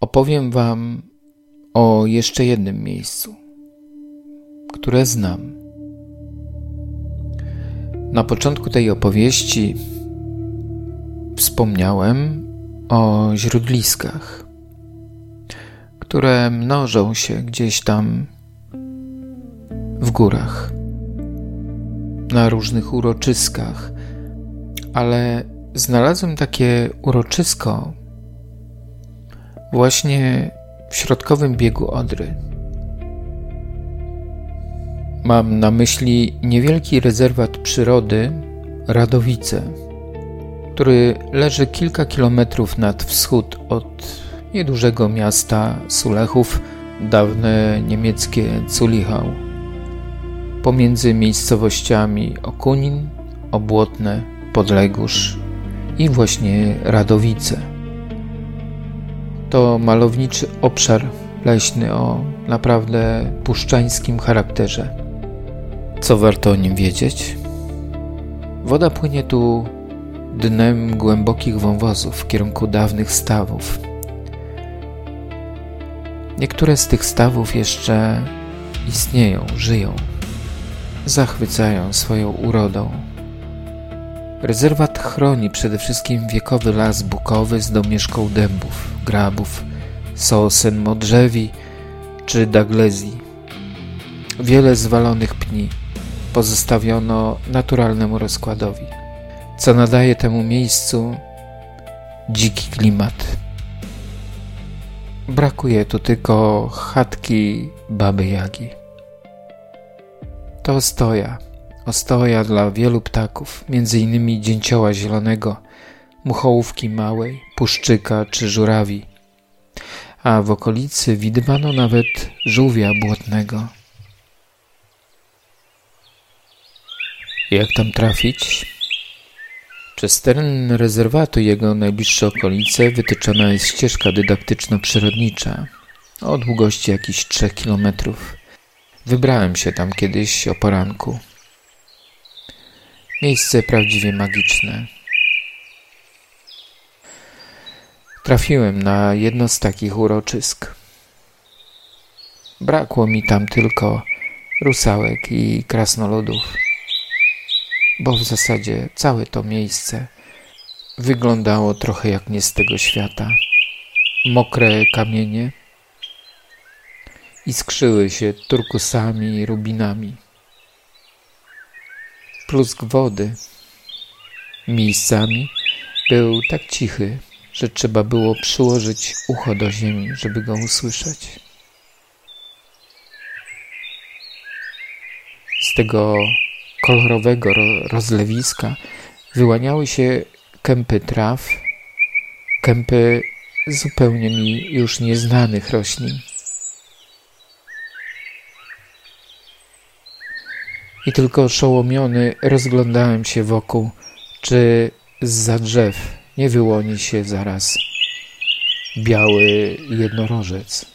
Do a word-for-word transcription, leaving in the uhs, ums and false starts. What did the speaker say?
opowiem Wam o jeszcze jednym miejscu, które znam. Na początku tej opowieści wspomniałem o źródliskach, które mnożą się gdzieś tam w górach, na różnych uroczyskach, ale znalazłem takie uroczysko właśnie w środkowym biegu Odry. Mam na myśli niewielki rezerwat przyrody Radowice, który leży kilka kilometrów nad wschód od niedużego miasta Sulechów, dawne niemieckie Zulichau, pomiędzy miejscowościami Okunin, Obłotne, Podlegórz i właśnie Radowice. To malowniczy obszar leśny o naprawdę puszczańskim charakterze. Co warto o nim wiedzieć? Woda płynie tu dnem głębokich wąwozów w kierunku dawnych stawów. Niektóre z tych stawów jeszcze istnieją, żyją, zachwycają swoją urodą. Rezerwat chroni przede wszystkim wiekowy las bukowy z domieszką dębów, grabów, sosen, modrzewi czy daglezji. Wiele zwalonych pni pozostawiono naturalnemu rozkładowi, co nadaje temu miejscu dziki klimat. Brakuje tu tylko chatki Baby Jagi. To ostoja, ostoja dla wielu ptaków, między innymi dzięcioła zielonego, muchołówki małej, puszczyka czy żurawi, a w okolicy widywano nawet żółwia błotnego. Jak tam trafić? Przez teren rezerwatu i jego najbliższe okolice wytyczona jest ścieżka dydaktyczno-przyrodnicza o długości jakichś trzech kilometrów. Wybrałem się tam kiedyś o poranku. Miejsce prawdziwie magiczne. Trafiłem na jedno z takich uroczysk. Brakło mi tam tylko rusałek i krasnoludów, bo w zasadzie całe to miejsce wyglądało trochę jak nie z tego świata. Mokre kamienie iskrzyły się turkusami i rubinami. Plusk wody miejscami był tak cichy, że trzeba było przyłożyć ucho do ziemi, żeby go usłyszeć. Z tego kolorowego rozlewiska wyłaniały się kępy traw, kępy zupełnie mi już nieznanych roślin. I tylko oszołomiony rozglądałem się wokół, czy zza drzew nie wyłoni się zaraz biały jednorożec.